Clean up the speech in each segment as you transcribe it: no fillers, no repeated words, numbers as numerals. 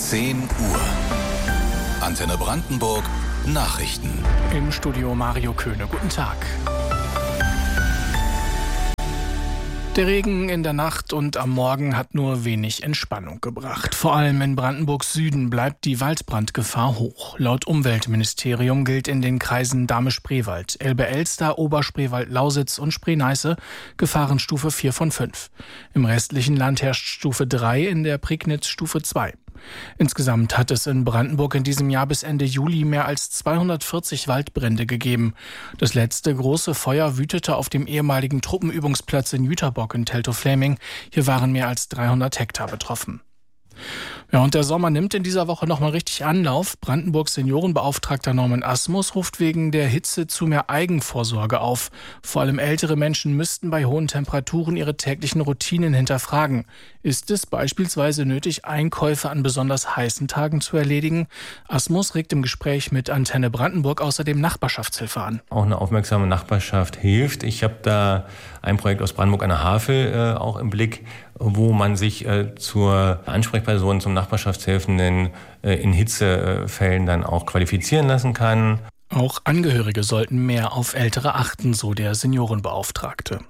10 Uhr. Antenne Brandenburg Nachrichten. Im Studio Mario Köhne. Guten Tag. Der Regen in der Nacht und am Morgen hat nur wenig Entspannung gebracht. Vor allem in Brandenburgs Süden bleibt die Waldbrandgefahr hoch. Laut Umweltministerium gilt in den Kreisen Dahme-Spreewald, Elbe-Elster, Oberspreewald-Lausitz und Spree-Neiße Gefahrenstufe 4 von 5. Im restlichen Land herrscht Stufe 3, in der Prignitz Stufe 2. Insgesamt hat es in Brandenburg in diesem Jahr bis Ende Juli mehr als 240 Waldbrände gegeben. Das letzte große Feuer wütete auf dem ehemaligen Truppenübungsplatz in Jüterbock in Teltow-Fläming. Hier waren mehr als 300 Hektar betroffen. Ja, und der Sommer nimmt in dieser Woche nochmal richtig Anlauf. Brandenburgs Seniorenbeauftragter Norman Asmus ruft wegen der Hitze zu mehr Eigenvorsorge auf. Vor allem ältere Menschen müssten bei hohen Temperaturen ihre täglichen Routinen hinterfragen. Ist es beispielsweise nötig, Einkäufe an besonders heißen Tagen zu erledigen? Asmus regt im Gespräch mit Antenne Brandenburg außerdem Nachbarschaftshilfe an. Auch eine aufmerksame Nachbarschaft hilft. Ich habe da ein Projekt aus Brandenburg an der Havel auch im Blick, wo man sich zur Ansprechperson, zum Nachbarschaftshilfenden in Hitzefällen dann auch qualifizieren lassen kann. Auch Angehörige sollten mehr auf Ältere achten, so der Seniorenbeauftragte.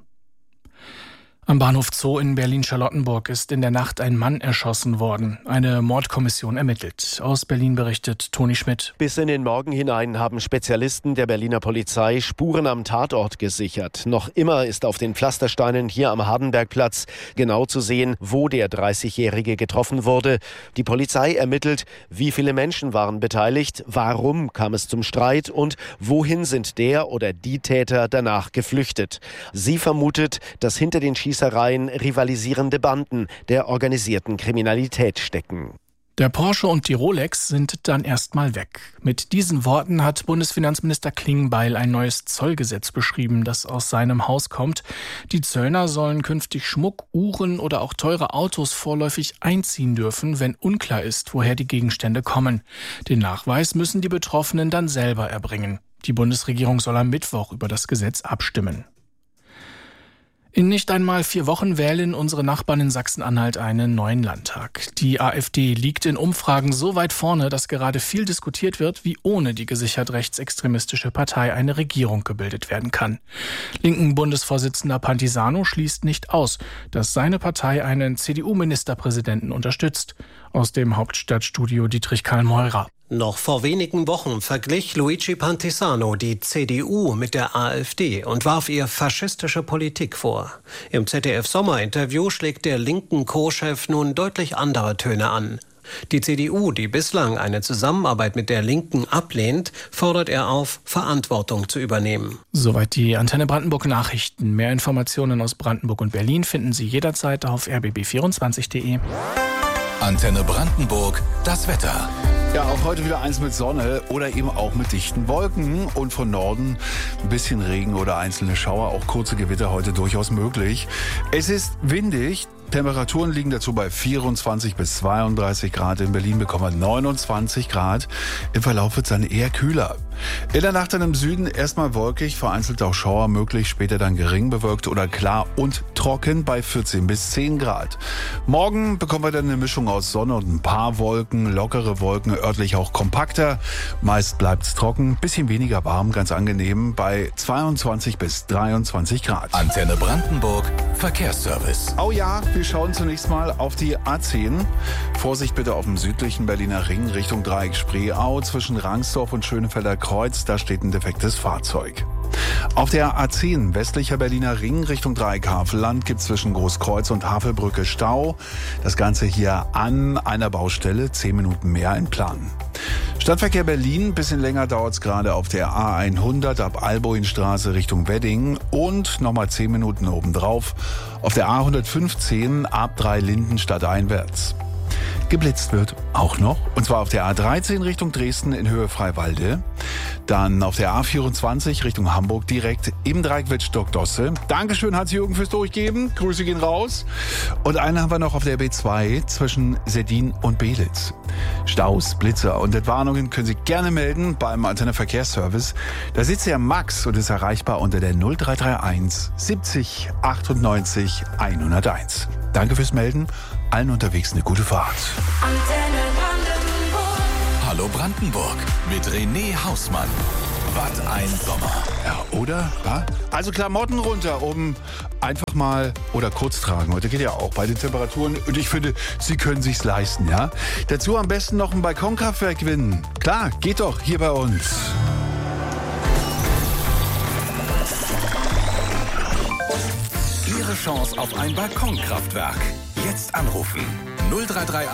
Am Bahnhof Zoo in Berlin-Charlottenburg ist in der Nacht ein Mann erschossen worden. Eine Mordkommission ermittelt. Aus Berlin berichtet Toni Schmidt. Bis in den Morgen hinein haben Spezialisten der Berliner Polizei Spuren am Tatort gesichert. Noch immer ist auf den Pflastersteinen hier am Hardenbergplatz genau zu sehen, wo der 30-Jährige getroffen wurde. Die Polizei ermittelt, wie viele Menschen waren beteiligt, warum kam es zum Streit und wohin sind der oder die Täter danach geflüchtet. Sie vermutet, dass hinter den Schießereien rivalisierende Banden der organisierten Kriminalität stecken. Der Porsche und die Rolex sind dann erstmal weg. Mit diesen Worten hat Bundesfinanzminister Klingbeil ein neues Zollgesetz beschrieben, das aus seinem Haus kommt. Die Zöllner sollen künftig Schmuck, Uhren oder auch teure Autos vorläufig einziehen dürfen, wenn unklar ist, woher die Gegenstände kommen. Den Nachweis müssen die Betroffenen dann selber erbringen. Die Bundesregierung soll am Mittwoch über das Gesetz abstimmen. In nicht einmal 4 Wochen wählen unsere Nachbarn in Sachsen-Anhalt einen neuen Landtag. Die AfD liegt in Umfragen so weit vorne, dass gerade viel diskutiert wird, wie ohne die gesichert rechtsextremistische Partei eine Regierung gebildet werden kann. Linken Bundesvorsitzender Pantisano schließt nicht aus, dass seine Partei einen CDU-Ministerpräsidenten unterstützt. Aus dem Hauptstadtstudio Dietrich Karl Meurer. Noch vor wenigen Wochen verglich Luigi Pantisano die CDU mit der AfD und warf ihr faschistische Politik vor. Im ZDF-Sommerinterview schlägt der linken Co-Chef nun deutlich andere Töne an. Die CDU, die bislang eine Zusammenarbeit mit der Linken ablehnt, fordert er auf, Verantwortung zu übernehmen. Soweit die Antenne Brandenburg Nachrichten. Mehr Informationen aus Brandenburg und Berlin finden Sie jederzeit auf rbb24.de. Antenne Brandenburg, das Wetter. Ja, auch heute wieder eins mit Sonne oder eben auch mit dichten Wolken und von Norden ein bisschen Regen oder einzelne Schauer, auch kurze Gewitter heute durchaus möglich. Es ist windig. Temperaturen liegen dazu bei 24 bis 32 Grad. In Berlin bekommen wir 29 Grad. Im Verlauf wird es dann eher kühler. In der Nacht dann im Süden erstmal wolkig, vereinzelt auch Schauer möglich, später dann gering bewölkt oder klar und trocken bei 14 bis 10 Grad. Morgen bekommen wir dann eine Mischung aus Sonne und ein paar Wolken, lockere Wolken, örtlich auch kompakter. Meist bleibt es trocken, bisschen weniger warm, ganz angenehm bei 22 bis 23 Grad. Antenne Brandenburg Verkehrsservice. Oh ja, wir schauen zunächst mal auf die A10. Vorsicht bitte auf dem südlichen Berliner Ring Richtung Dreieck Spreeau zwischen Rangsdorf und Schönefelder Kreuz. Da steht ein defektes Fahrzeug. Auf der A10 westlicher Berliner Ring Richtung Dreieck Havelland gibt es zwischen Großkreuz und Havelbrücke Stau. Das Ganze hier an einer Baustelle, 10 Minuten mehr in Plan. Stadtverkehr Berlin, bisschen länger dauert es gerade auf der A100 ab Alboinstraße Richtung Wedding und nochmal 10 Minuten obendrauf auf der A115 ab Dreilinden stadteinwärts. Geblitzt wird auch noch, und zwar auf der A13 Richtung Dresden in Höhe Freiwalde. Dann auf der A24 Richtung Hamburg direkt im Dreieck Wittstock-Dosse. Dankeschön, Hans-Jürgen, fürs Durchgeben. Grüße gehen raus. Und einen haben wir noch auf der B2 zwischen Seddin und Belitz. Staus, Blitzer und Entwarnungen können Sie gerne melden beim Antenne Verkehrsservice. Da sitzt ja Max und ist erreichbar unter der 0331 70 98 101. Danke fürs Melden. Allen unterwegs eine gute Fahrt. Antenne Brandenburg. Hallo Brandenburg mit René Hausmann. Was ein Sommer. Ja, oder? Ja? Also Klamotten runter, um einfach mal oder kurz tragen. Heute geht ja auch bei den Temperaturen. Und ich finde, Sie können sich's leisten, ja? Dazu am besten noch ein Balkonkraftwerk gewinnen. Klar, geht doch hier bei uns. Ihre Chance auf ein Balkonkraftwerk. Jetzt anrufen. 033